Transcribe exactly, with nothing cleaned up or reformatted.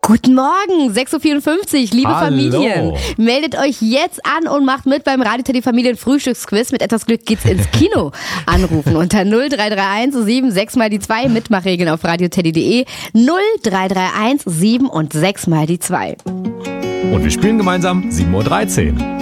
Guten Morgen, sechs Uhr vierundfünfzig, liebe Hallo. Familien. Meldet euch jetzt an und macht mit beim Radio Teddy Familien Frühstücksquiz. Mit etwas Glück geht's ins Kino. Anrufen unter null drei drei eins sieben sechs mal die zwei. Mitmachregeln auf radioteddy punkt de. null drei drei eins sieben und sechs mal die zwei. Und wir spielen gemeinsam sieben Uhr dreizehn.